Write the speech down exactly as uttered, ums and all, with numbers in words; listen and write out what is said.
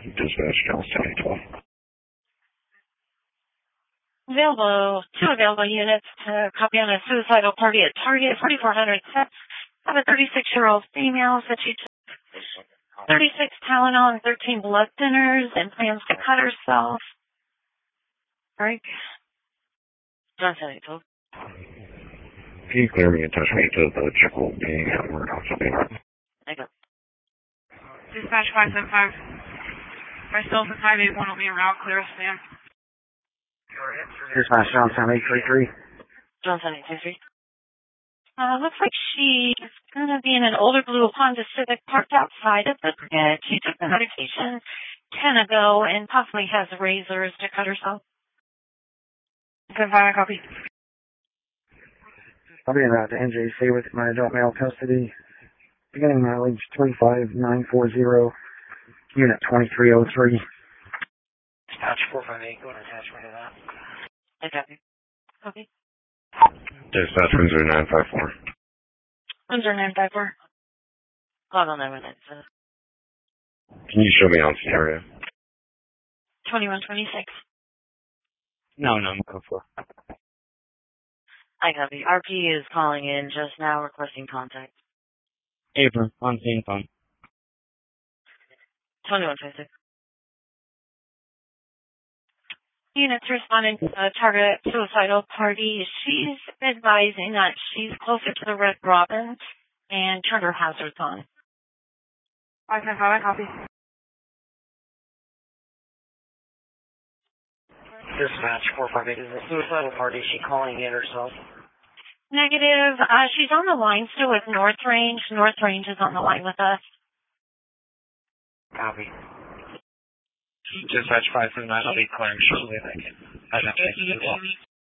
Dispatch, Charlestown eight twelve. Available, two available units to copy on a suicidal party at Target, forty-four hundred sets. Have a thirty-six-year-old female that she took thirty-six Tylenol and thirteen blood thinners and plans to cut herself. Break. Johnson eight twelve. Can you clear me and touch me to the Chickle being at work on something? I got. Dispatch five seven five. By Stealth at five eight one will be en route. Clear us, Sam. Dispatch Johnstown eight three three. Johnson eight three three. Uh, looks like she's going to be in an older blue Honda Civic parked outside of the bed. She took the medication ten ago and possibly has razors to cut herself. seven five, copy. I'll be en route to N J C with my adult male custody. Beginning mileage three five nine four zero, unit twenty-three oh three. Dispatch four five eight, go and attach me to that. I got you. Copy. Dispatch Windsor nine five four. Windsor nine five four. Hold on a minute. Can you show me on stereo? twenty-one twenty-six. No, no, go for I copy. R P is calling in just now requesting contact. April, on scene phone. twenty-one twenty-six. Units responding to a Target suicidal party. She's advising that she's closer to the Red Robin and turned her hazards on. five seven five, copy. Dispatch four five eight, is a suicidal party. Is she calling in herself? Negative. Uh, she's on the line still with North Range. North Range is on the line with us. Copy. Dispatch five seven nine, I'll be clearing shortly. Thank you.